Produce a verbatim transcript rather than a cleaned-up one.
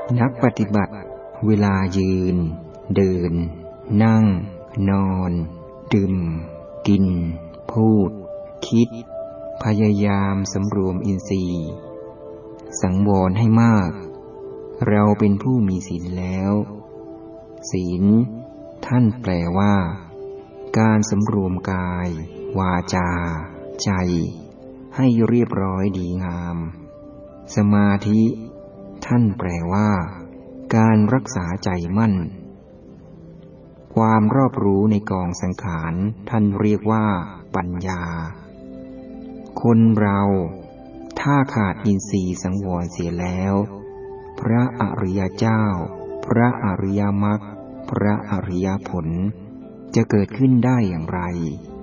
นักปฏิบัติเวลายืนเดินนั่งนอนดื่มกินพูดคิดพยายามสำรวมอินทรีย์สังวรให้มากเราเป็นผู้มีศีลแล้วศีลท่านแปลว่าการสำรวมกายวาจาใจให้เรียบร้อยดีงามสมาธิท่านแปลว่าการรักษาใจมั่นความรอบรู้ในกองสังขารท่านเรียกว่าปัญญาคนเราถ้าขาดอินทรีย์สังวรเสียแล้วพระอริยเจ้าพระอริยมรรคพระอริยผลจะเกิดขึ้นได้อย่างไร